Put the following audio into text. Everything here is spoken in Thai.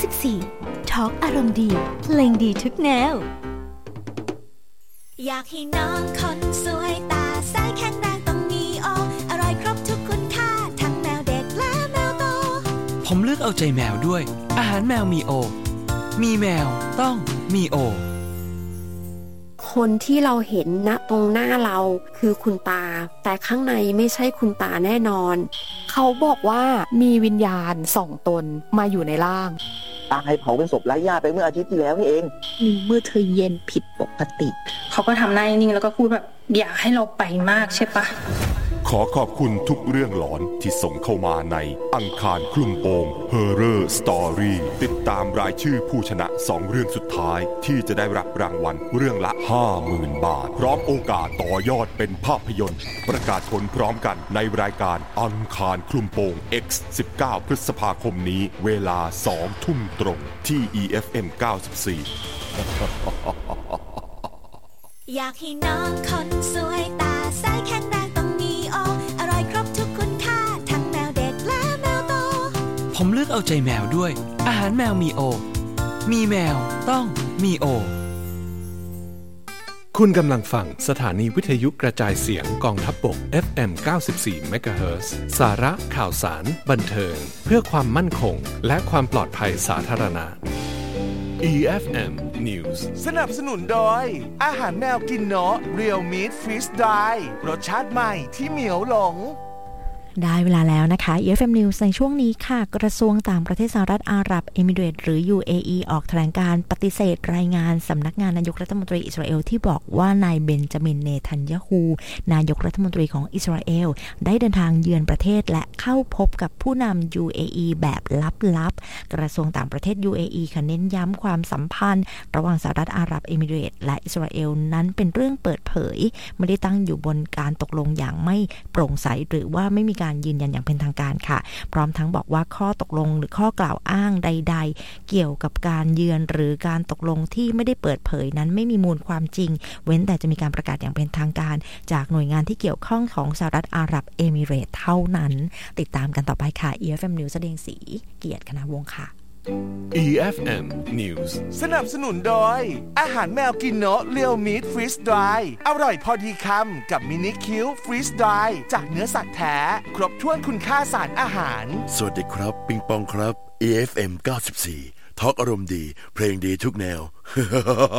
94 Talk อารมณ์ดีเพลงดีทุกแนวอยากให้น้องคนสวยตาใสแข็งแรงต้องมีโออร่อยครบทุกคุณค่าทั้งแมวเด็กและแมวโตผมเลือกเอาใจแมวด้วยอาหารแมวมีโอมีแมวต้องมีโอคนที่เราเห็นณตรงหน้าเราคือคุณตาแต่ข้างในไม่ใช่คุณตาแน่นอนเขาบอกว่ามีวิญญาณ2 ตนมาอยู่ในร่างตายเผาเป็นศพไร้ญาติไปเมื่ออาทิตย์ที่แล้วนี่เองมีเมื่อเธอเย็นผิดปกติเขาก็ทำหน้านิ่งๆแล้วก็พูดแบบอยากให้เราไปมากใช่ปะขอขอบคุณทุกเรื่องหลอนที่ส่งเข้ามาในอังคารคลุมโปง Horror Story ติดตามรายชื่อผู้ชนะ2เรื่องสุดท้ายที่จะได้รับรางวัลเรื่องละ 50,000 บาทพร้อมโอกาสต่อยอดเป็นภาพยนตร์ประกาศผลพร้อมกันในรายการอังคารคลุมโปง X 19 พฤษภาคมนี้เวลา 20:00 นตรงที่ EFM 94 อยากให้น้องคนสวยตาใสแข็งแรงต้องมีโออร่อยครบทุกคุณค่าทั้งแมวเด็กและแมวโตผมเลือกเอาใจแมวด้วยอาหารแมวมีโอมีแมวต้องมีโอคุณกำลังฟังสถานีวิทยุกระจายเสียงกองทัพบก FM 94 MHz สาระข่าวสารบันเทิงเพื่อความมั่นคงและความปลอดภัยสาธารณะEFM News สนับสนุนโดยอาหารแมวกินเนาะ Real Meat Freeze Dry รสชาติใหม่ที่เหมียวหลงได้เวลาแล้วนะคะ EFM News ในช่วงนี้ค่ะกระทรวงต่างประเทศสหรัฐอาหรับเอมิเรตส์หรือ UAE ออกแถลงการปฏิเสธรายงานสำนักงานนายกรัฐมนตรีอิสราเอลที่บอกว่านายเบนจามินเนทันยาฮูนายกรัฐมนตรีของอิสราเอลได้เดินทางเยือนประเทศและเข้าพบกับผู้นำ UAE แบบลับๆกระทรวงต่างประเทศ UAE ค่ะเน้นย้ำความสัมพันธ์ระหว่างสหรัฐอาหรับเอมิเรตส์และอิสราเอลนั้นเป็นเรื่องเปิดเผยไม่ได้ตั้งอยู่บนการตกลงอย่างไม่โปร่งใสหรือว่าไม่มีการยืนยันอย่างเป็นทางการค่ะพร้อมทั้งบอกว่าข้อตกลงหรือข้อกล่าวอ้างใดๆเกี่ยวกับการเยือนหรือการตกลงที่ไม่ได้เปิดเผยนั้นไม่มีมูลความจริงเว้นแต่จะมีการประกาศอย่างเป็นทางการจากหน่วยงานที่เกี่ยวข้องของสหรัฐอาหรับเอมิเรตส์เท่านั้นติดตามกันต่อไปค่ะ EFM News แสดงสีเกียรติคณวงศ์ค่ะ EFM News สนับสนุนโดยอาหารแมวกินเนาะ Real Meat Freeze Dry อร่อยพอดีคำกับมินิคิว Freeze Dry จากเนื้อสัตว์แท้ครบถ้วนคุณค่าสารอาหารสวัสดีครับปิงปองครับ EFM 94 ทอล์กอารมณ์ดีเพลงดีทุกแนว